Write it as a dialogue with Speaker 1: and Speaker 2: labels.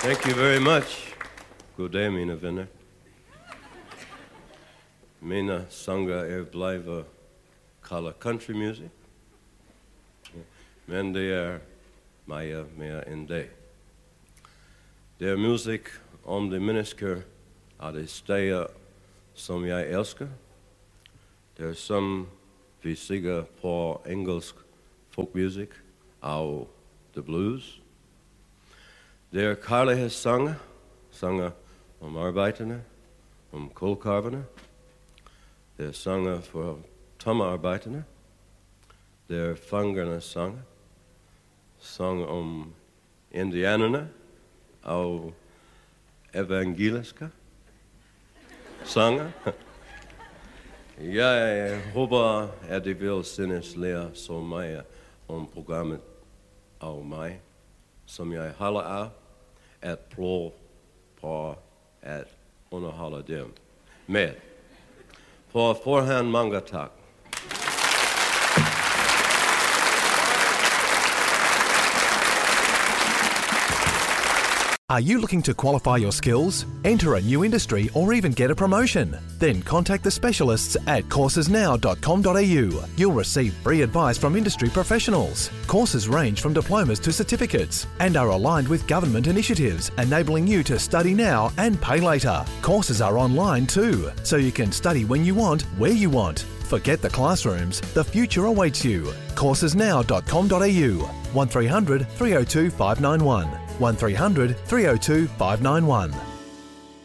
Speaker 1: Thank you very much. God dag, mina vänner. Mina sånger blijven kalla country music. Men det mer än det. Det är musik om de människor av de städer som jag älskar. Det är som vi säger på engelsk folkmusik och the blues. Det är kärlekssånger, sånger om arbetarna, om kolkarvarna. Det är sånger för tommarbetarna. Det är fångarnas sånger. Sång om indianerna och evangeliska sånger. Jag hoppas att de vill synas lära så mycket om programmet av mig som jag håller av att pröva på att underhålla dem med. På förhand många tack.
Speaker 2: Are you looking to qualify your skills, enter a new industry or even get a promotion? Then contact the specialists at coursesnow.com.au. You'll receive free advice from industry professionals. Courses range from diplomas to certificates and are aligned with government initiatives, enabling you to study now and pay later. Courses are online too, so you can study when you want, where you want. Forget the classrooms, the future awaits you. Coursesnow.com.au 1300 302 591 1300 302 591.